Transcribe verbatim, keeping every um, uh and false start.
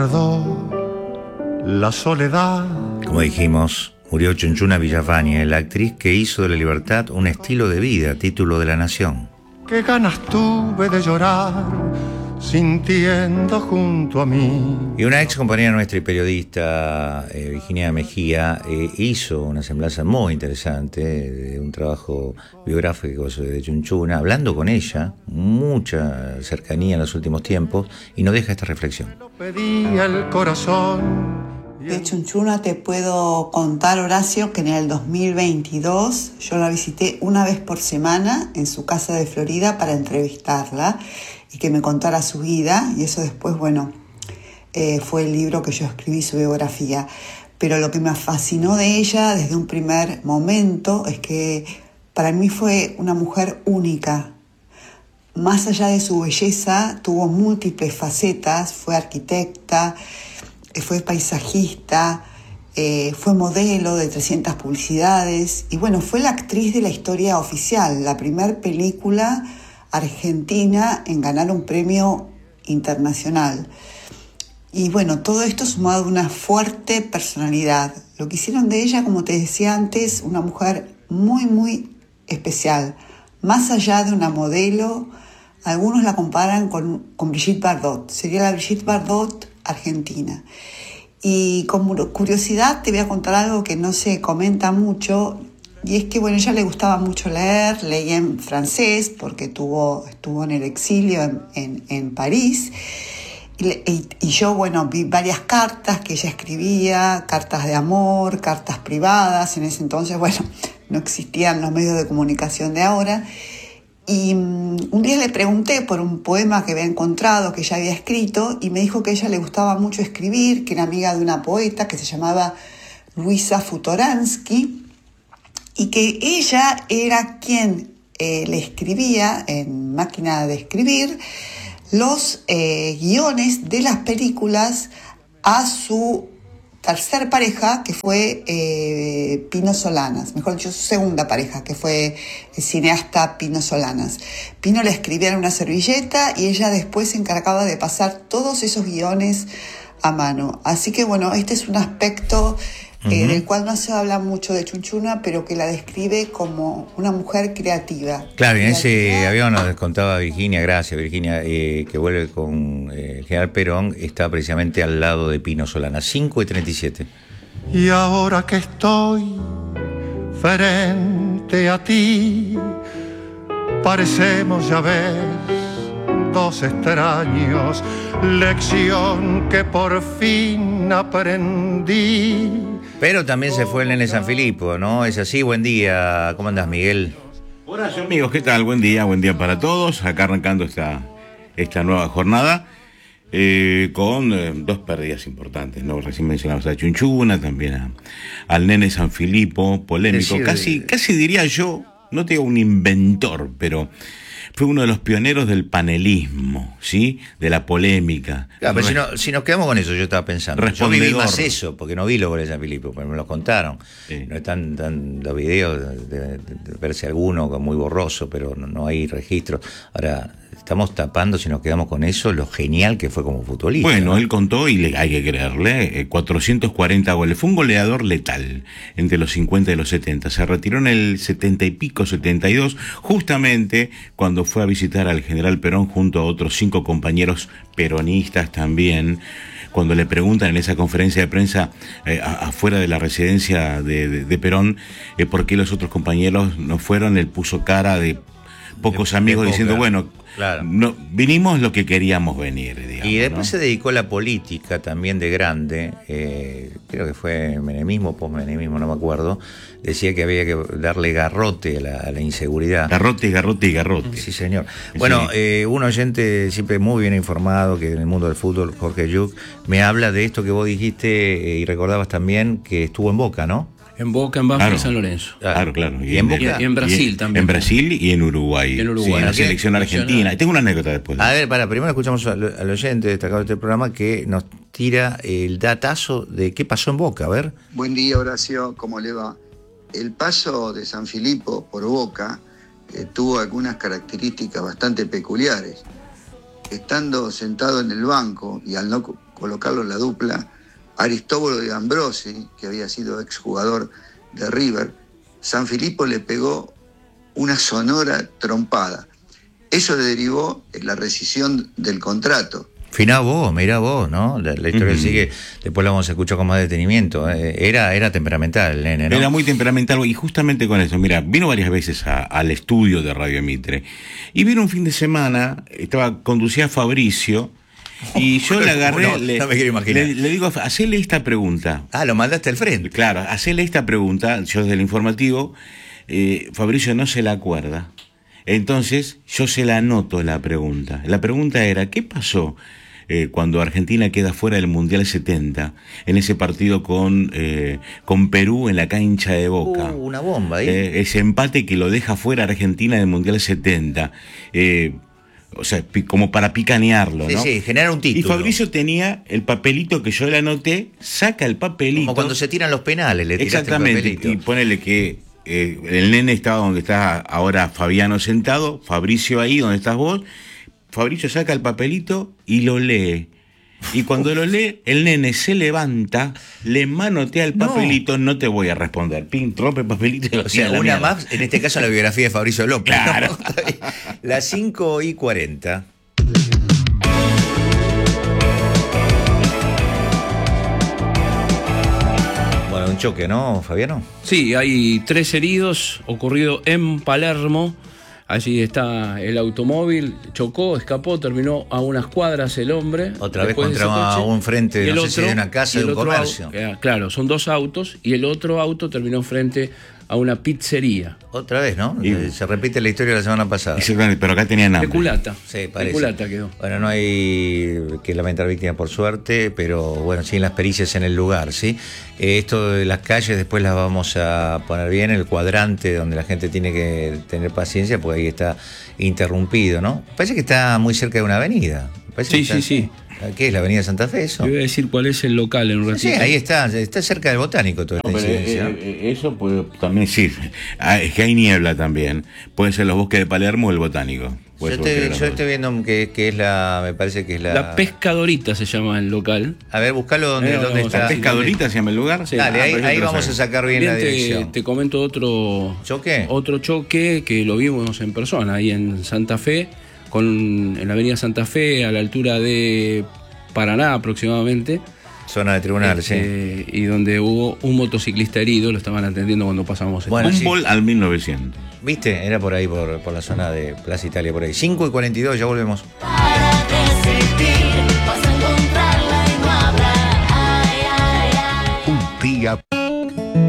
La soledad. Como dijimos, murió Chunchuna Villafañe, la actriz que hizo de la libertad un estilo de vida, título de La Nación. Qué ganas tuve de llorar sintiendo junto a mí. Y una ex compañera nuestra y periodista, eh, Virginia Mejía, eh, hizo una semblanza muy interesante de un trabajo biográfico de Chunchuna, hablando con ella, mucha cercanía en los últimos tiempos, y nos deja esta reflexión. Pedía el corazón. De Chunchuna te puedo contar, Horacio, que en el dos mil veintidós yo la visité una vez por semana en su casa de Florida para entrevistarla y que me contara su vida, y eso después, bueno, eh, fue el libro que yo escribí, su biografía. Pero lo que me fascinó de ella desde un primer momento es que para mí fue una mujer única. Más allá de su belleza, tuvo múltiples facetas, fue arquitecta, fue paisajista, eh, fue modelo de trescientas publicidades y bueno, fue la actriz de la historia oficial, la primer película argentina en ganar un premio internacional. Y bueno, todo esto sumado a una fuerte personalidad. Lo que hicieron de ella, como te decía antes, una mujer muy, muy especial. Más allá de una modelo, algunos la comparan con, con Brigitte Bardot. Sería la Brigitte Bardot argentina. Y como curiosidad te voy a contar algo que no se comenta mucho, y es que bueno, a ella le gustaba mucho leer, leía en francés porque tuvo, estuvo en el exilio en, en, en París, y, y, y yo bueno, vi varias cartas que ella escribía, cartas de amor, cartas privadas. En ese entonces, bueno, no existían los medios de comunicación de ahora. Y um, un día le pregunté por un poema que había encontrado, que ella había escrito, y me dijo que a ella le gustaba mucho escribir, que era amiga de una poeta que se llamaba Luisa Futoransky, y que ella era quien eh, le escribía en máquina de escribir los eh, guiones de las películas a su tercer pareja, que fue eh, Pino Solanas, mejor dicho, su segunda pareja, que fue el cineasta Pino Solanas. Pino le escribía en una servilleta y ella después se encargaba de pasar todos esos guiones a mano. Así que bueno, este es un aspecto eh, uh-huh. del cual no se habla mucho de Chunchuna, pero que la describe como una mujer creativa. Claro, y en ese avión nos contaba Virginia, gracias Virginia, eh, que vuelve con eh, el general Perón, está precisamente al lado de Pino Solanas, cinco y treinta y siete. Y ahora que estoy frente a ti, parecemos, ya ves, dos extraños, lección que por fin aprendí. Pero también se fue el nene San Filipo, ¿no? Es así. Buen día. ¿Cómo andás, Miguel? Horacio, amigos, ¿qué tal? Buen día, buen día para todos. Acá arrancando esta, esta nueva jornada eh, con eh, dos pérdidas importantes, ¿no? Recién mencionamos a Chunchuna, también a, al nene San Filipo, polémico. Decir, casi, casi diría yo, no te digo un inventor, pero fue uno de los pioneros del panelismo, ¿sí? De la polémica. Claro, pero si, no, si nos quedamos con eso, yo estaba pensando. Yo viví más eso, porque no vi los goles de San Filipo, pero me los contaron. Sí. No están, están los videos, de, de, de verse alguno muy borroso, pero no, no hay registro. Ahora, estamos tapando, si nos quedamos con eso, lo genial que fue como futbolista. Bueno, ¿no? Él contó, y le, hay que creerle, eh, cuatrocientos cuarenta goles. Fue un goleador letal entre los cincuenta y los setenta. Se retiró en el setenta y pico, setenta y dos, justamente cuando fue a visitar al general Perón junto a otros cinco compañeros peronistas también. Cuando le preguntan en esa conferencia de prensa eh, afuera de la residencia de, de, de Perón eh, por qué los otros compañeros no fueron, él puso cara de pocos de, amigos de diciendo, bueno, claro, no, vinimos lo que queríamos venir, digamos, y después, ¿no? Se dedicó a la política también de grande, eh, creo que fue menemismo, posmenemismo, no me acuerdo. Decía que había que darle garrote a la, a la inseguridad. Garrote, garrote y garrote. Sí, señor. Bueno, sí. eh, un oyente siempre muy bien informado, que en el mundo del fútbol, Jorge Yuc, me habla de esto que vos dijiste eh, y recordabas también, que estuvo en Boca, ¿no? En Boca, en Banfield, claro. San Lorenzo. Claro, claro. Y, y, en, Boca, y en Brasil y, también. En Brasil y en Uruguay. En Uruguay. Sí, en la selección argentina. Y tengo una anécdota después. A ver, para, primero escuchamos al, al oyente destacado de este programa que nos tira el datazo de qué pasó en Boca. A ver. Buen día, Horacio. ¿Cómo le va? El paso de San Filipo por Boca eh, tuvo algunas características bastante peculiares. Estando sentado en el banco y al no colocarlo en la dupla, Aristóbulo de Ambrosi, que había sido exjugador de River, Sanfilippo le pegó una sonora trompada. Eso le derivó en la rescisión del contrato. Finá vos, mirá vos, ¿no? La, la historia uh-huh. sigue, después la vamos a escuchar con más detenimiento. Era, era temperamental el nene, ¿no? Era muy temperamental, y justamente con eso, mira, vino varias veces a, al estudio de Radio Mitre, y vino un fin de semana, estaba, conducía a Fabricio, y yo le agarré, no, le, no me quiero imaginar. Le, le digo, hacele esta pregunta. Ah, lo mandaste al frente. Claro, hacele esta pregunta, yo desde el informativo, eh, Fabricio no se la acuerda. Entonces, yo se la anoto la pregunta. La pregunta era, ¿qué pasó eh, cuando Argentina queda fuera del Mundial setenta, en ese partido con, eh, con Perú en la cancha de Boca? Uh, una bomba ahí. Eh, ese empate que lo deja fuera Argentina del Mundial setenta. Eh, o sea, como para picanearlo, sí, ¿no? Sí, generar un título. Y Fabricio tenía el papelito que yo le anoté, saca el papelito. Como cuando se tiran los penales, le tiraste exactamente, el papelito. Y ponele que Eh, el nene estaba donde está ahora Fabiano sentado, Fabricio ahí donde estás vos. Fabricio saca el papelito y lo lee. Y cuando lo lee, el nene se levanta, le manotea el papelito, no, no te voy a responder. Pin, rompe el papelito y lo O sea, tira a la una mierda. más, en este caso la biografía de Fabricio López. Claro. ¿No? Las cinco y cuarenta. Un choque, ¿no, Fabiano? Sí, hay tres heridos, ocurrido en Palermo. Allí está el automóvil, chocó, escapó, terminó a unas cuadras el hombre. Otra vez contra un frente, no otro, sé si de una casa, de un comercio. Au, claro, son dos autos, y el otro auto terminó frente a una pizzería. Otra vez, ¿no? Y, se repite la historia de la semana pasada. Pero acá tenían hambre. De culata. Sí, parece. De culata quedó. Bueno, no hay que lamentar víctimas por suerte, pero bueno, siguen las pericias en el lugar, ¿sí? Eh, esto de las calles después las vamos a poner bien, el cuadrante donde la gente tiene que tener paciencia, porque ahí está interrumpido, ¿no? Parece que está muy cerca de una avenida. Parece Sí, que está, sí, sí. ¿Qué es la avenida Santa Fe eso? Yo voy a decir cuál es el local en un ratito. Sí, ahí está, está cerca del Botánico toda esta No, pero, incidencia. eh, eh, eso puede también sí. Ah, es que hay niebla también. Puede ser los bosques de Palermo o el Botánico. Yo estoy, yo estoy viendo que, que es la, me parece que es la... La Pescadorita se llama el local. A ver, buscalo donde, Eh, donde vamos, está. ¿La Pescadorita se llama el lugar? Sí. Dale, Ah, ahí, pero ahí yo vamos a sacar bien, bien la te, dirección. te comento otro ¿Choque? Otro choque que lo vimos en persona, ahí en Santa Fe, con, en la avenida Santa Fe, a la altura de Paraná aproximadamente. Zona de tribunal, este, sí. Y donde hubo un motociclista herido, lo estaban atendiendo cuando pasamos. Bueno, un sí. bol al mil novecientos. ¿Viste? Era por ahí, por, por la zona de Plaza Italia, por ahí. cinco y cuarenta y dos, ya volvemos. Para decidir, vas a encontrarla y no habrá. Ay, ay, ay. Un día